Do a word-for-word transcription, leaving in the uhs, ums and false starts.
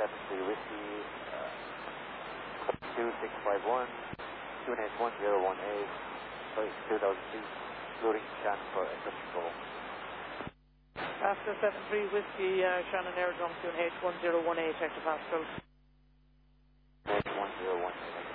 seven three Whiskey, uh, two six five one, two eight one zero one eight, sorry, two thousand feet, loading Shannon for aircraft control. After seven three Whiskey, uh, Shannon Aerodrome, two H one zero one eight hectopascal. one zero one eight.